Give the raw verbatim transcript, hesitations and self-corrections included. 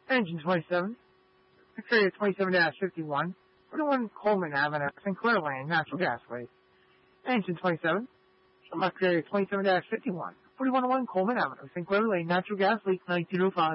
Engine twenty-seven. Area twenty-seven fifty-one. forty-one Coleman Avenue, Sinclair Lane, Natural Gas Leak. Engine twenty-seven. Area twenty-seven fifty-one. forty-one oh one Coleman Avenue, Sinclair Lane, Natural Gas Leak, nineteen oh five.